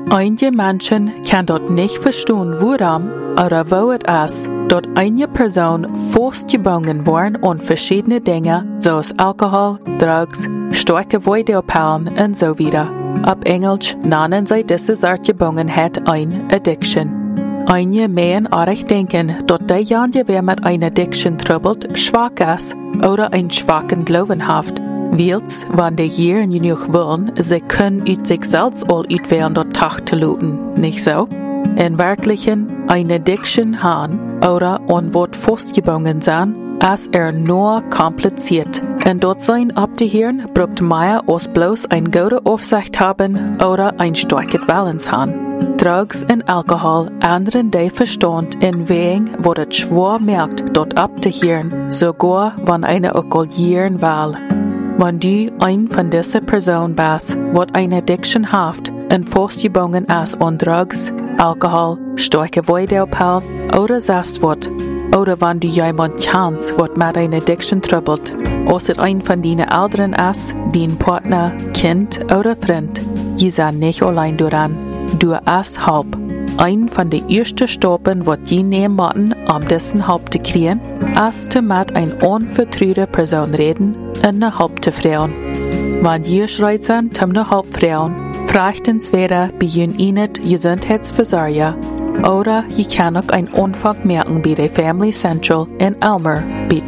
Einige Menschen kann dort nicht verstehen, warum oder wo es ist, dort eine Person festgebunden worden an verschiedene Dinge, so as Alkohol, Drugs, starke Videopallen und so weiter. Auf Englisch nennen sie diese Art Gebungenheit ein Addiction. Einige meinen auch denken, dass derjenige, wer mit einer Addiction troubbelt, schwach ist oder einen schwachen Glauben hat. Weils, wenn die hier genug wollen, sie können aus sich selbst all auswählen, dort Tag zu looten, nicht so? In Wirklichen, eine Addiction haben oder an Wort festgebunden sein, ist nur kompliziert. Und dort sein abzuhören, braucht mehr als bloß eine gute Aufsicht haben oder ein starkes Balance haben. Drugs und Alkohol ändern den Verstand in Wegen, wo es schwer merkt, dort abzuhören, sogar wenn eine alkoholieren will. Wenn du ein von diesen Personen bist, wird eine Addiction haft und festgebunden ist an Drugs, Alkohol, starke Videopallen oder sonst was, oder wenn du jemand kennst, was mit einer Addiction troubbelt, als es ein von deinen Eltern ist, dein Partner, Kind oder Freund, je sind nicht allein daran. Du hast Hilfe. Ein von den ersten Stoppen, was je nehmen müssen, um diesen Hilfe zu kriegen, ist mit einer unvertrauten Person reden und eine Hilfe zu fragen. Wenn ihr schreit sind, eine Hilfe fragen, fragt entweder bei ihnen Gesundheitsversorger oder ihr kann auch einen Anfang merken bei der Family Central in Elmer bei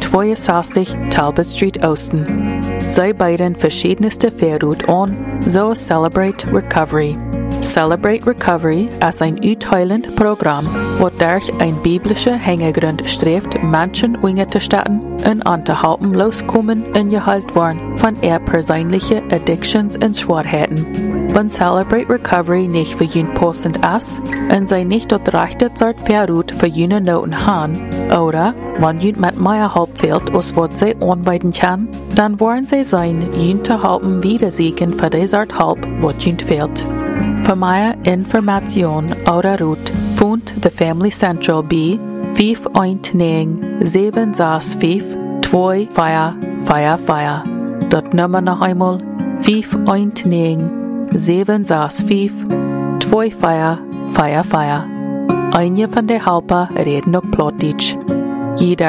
62 Talbot Street Osten. Sie bieten verschiedenste Verroute an, so Celebrate Recovery. Celebrate Recovery ist ein utheilend Programm, das durch ein biblischer Hintergrund strebt, Menschen unterzustellen und anzuhalten loskommen und gehalten worden von eher persönlichen Addictions und Schwierigkeiten. Wenn Celebrate Recovery nicht für ihn passend ist und sie nicht dort rechte Zeit Verroute für jene Noten haben, oder wenn ihn mit mehr Hilfe fehlt, als was sie anbieten kann, dann wollen sie sein, ihn zu helfen, wiedersiegen für diese Art Hilfe, was ihnen fehlt. Für mehr Informationen oder Route findet the Family Central bei 519-765-2455. Das Nummer noch einmal 519-765-2455. Einige von den Helfer reden auch Plattdeutsch. Jeder